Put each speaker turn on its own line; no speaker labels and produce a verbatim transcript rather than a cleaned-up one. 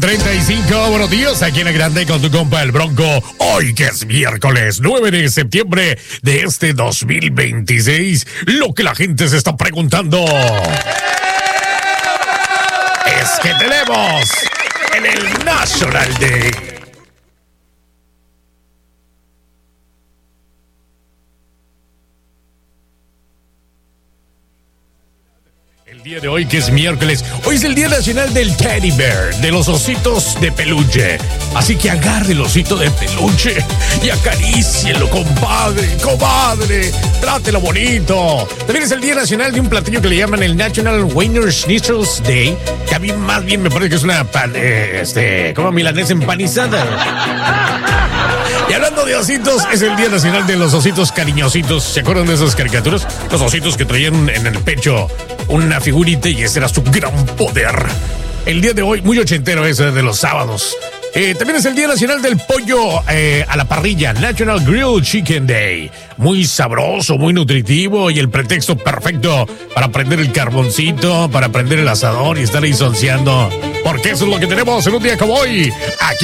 treinta y cinco, buenos días, aquí en la Grande con tu compa el Bronco. Hoy que es miércoles nueve de septiembre de este dos mil veintiséis, lo que la gente se está preguntando es que tenemos en el National Day. El día de hoy, que es miércoles, hoy es el Día Nacional del Teddy Bear, de los ositos de peluche. Así que agarre el osito de peluche y acarícielo, compadre, comadre, trátelo bonito. También es el Día Nacional de un platillo que le llaman el National Wiener Schnitzels Day, que a mí más bien me parece que es una pan, eh, este, como milanesa empanizada. Y hablando de ositos, es el Día Nacional de los ositos cariñositos. ¿Se acuerdan de esas caricaturas? Los ositos que traían en el pecho una figurita y ese era su gran poder. El día de hoy, muy ochentero ese de los sábados. Eh, también es el Día Nacional del Pollo eh, a la Parrilla, National Grilled Chicken Day. Muy sabroso, muy nutritivo y el pretexto perfecto para prender el carboncito, para prender el asador y estar ahí sonceando. Porque eso es lo que tenemos en un día como hoy. Aquí